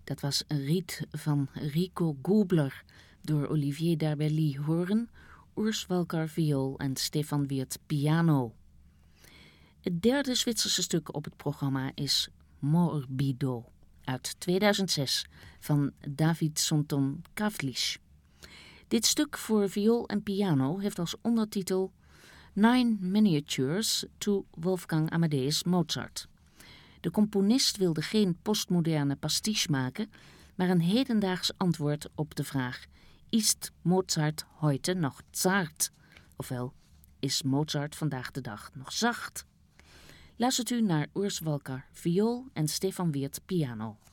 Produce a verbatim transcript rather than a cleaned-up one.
Dat was een riet van Rico Gubler door Olivier Darbelly hoorn, Urs Walker viool en Stefan Weert piano. Het derde Zwitserse stuk op het programma is Morbido uit tweeduizend zes van David Sonton Kavlish. Dit stuk voor viool en piano heeft als ondertitel Nine Miniatures to Wolfgang Amadeus Mozart. De componist wilde geen postmoderne pastiche maken, maar een hedendaags antwoord op de vraag: Ist Mozart heute noch zart? Ofwel, is Mozart vandaag de dag nog zacht? Luistert u naar Urs Walker viool en Stefan Weert piano.